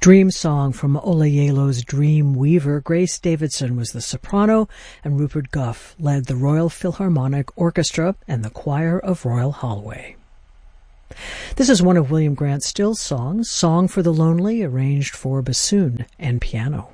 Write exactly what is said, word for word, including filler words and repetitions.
Dream Song from Olayelo's Dream Weaver. Grace Davidson was the soprano, and Rupert Gough led the Royal Philharmonic Orchestra and the Choir of Royal Holloway. This is one of William Grant Still's songs, Song for the Lonely, arranged for bassoon and piano.